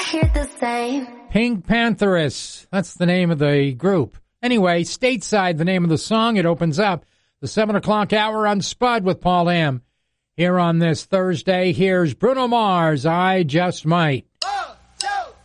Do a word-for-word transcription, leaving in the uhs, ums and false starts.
hear the same. Pink Pantheress. That's the name of the group. Anyway, Stateside, the name of the song. It opens up the seven o'clock hour on Spud with Paul Am. Here on this Thursday, here's Bruno Mars, I Just Might.